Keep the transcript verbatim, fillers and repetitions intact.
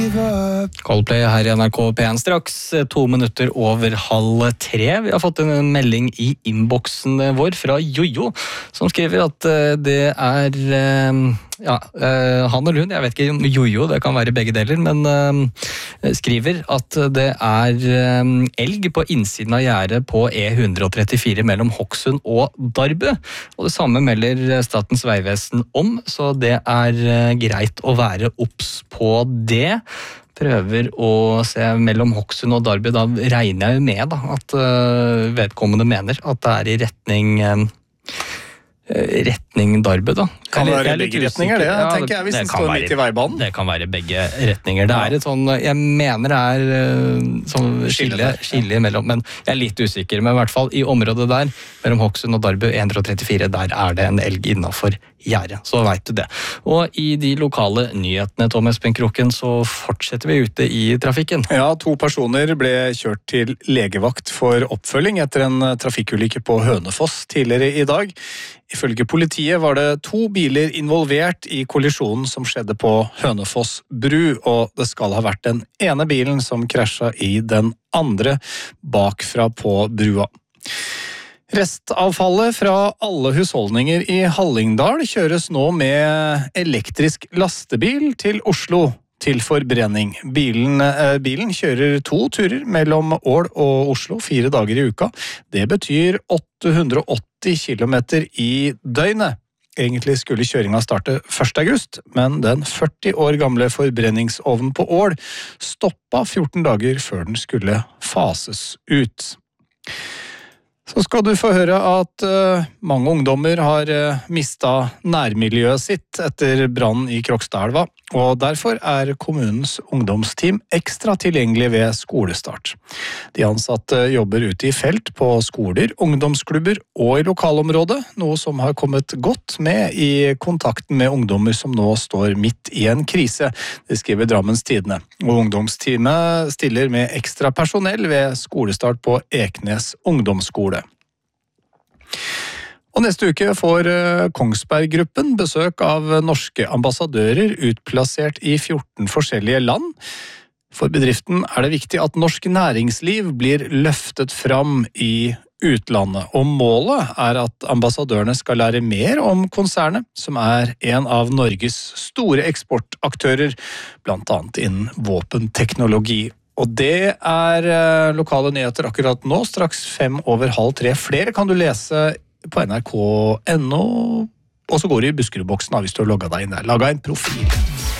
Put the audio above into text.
Coldplay her i N R K P en straks to minutter over halv tre. Vi har fått en melding i innboksen vår fra Jojo, som skriver at det er ja, han eller hun, jeg vet ikke om Jojo, det kan være begge deler, men skriver at det er elg på innsiden av gjerdet på E ett trettifire mellom Hokksund og Darbu. Og det samme melder Statens vegvesen om, så det er greit å være obs på det. Prøver å se mellom Hokksund og Darbu, da regner jeg jo med da, at vedkommende mener at det er i retning retning Darbu da. Kan det være begge retninger det, ja, tenker jeg, hvis den står midt i veibanen? Det kan være begge retninger. Det er et sånn, jeg mener det er sånn skille, skille imellom, men jeg er litt usikker, men i hvert fall i området der, mellom Hokksund og Darbu, E ett trettifire, der er det en elg innenfor gjerdet, så vet du det. Og i de lokale nyhetene, Tom Espen Kroken, så fortsetter vi ute i trafikken. Ja, to personer ble kjørt til legevakt for oppfølging etter en trafikkulykke på Hønefoss tidligere i dag. Ifølge politiet var det to biler involvert i kollisjonen som skjedde på Hønefoss bru, og det skal ha vært den ene bilen som krasja i den andre bakfra på brua. Restavfallet fra alle husholdninger i Hallingdal kjøres nå med elektrisk lastebil til Oslo til forbrenning. Bilen, eh, bilen kjører to turer mellom Ål og Oslo fire dager i uka. Det betyr åtte hundre og åtti kilometer i døgnet. Egentlig skulle kjøringa starte første august, men den førti år gamle forbrenningsovnen på Ål stoppa fjorten dager før den skulle fases ut. Så skal du få høre at uh, mange ungdommer har uh, mistet nærmiljøet sitt etter brannen i Krokstadelva, og derfor er kommunens ungdomsteam ekstra tilgjengelig ved skolestart. De ansatte jobber ute i felt på skoler, ungdomsklubber og i lokalområdet, noe som har kommet godt med i kontakten med ungdommer som nå står midt i en krise, det skriver Drammens Tidende. Og ungdomsteamet stiller med ekstra personell ved skolestart på Eknes ungdomsskole. Og neste uke får Kongsberg-gruppen besøk av norske ambassadører utplassert i fjorten forskjellige land. For bedriften er det viktig at norsk næringsliv blir løftet fram i utlandet, og målet er at ambassadørene skal lære mer om konsernet, som er en av Norges store eksportaktører, blant annet innen våpenteknologi. Og det er lokale nyheter akkurat nå, straks fem over halv tre. Flere kan du lese på N R K punktum N O, og så går du i Buskerudboksen hvis du har logget deg inn der. Laget en profil.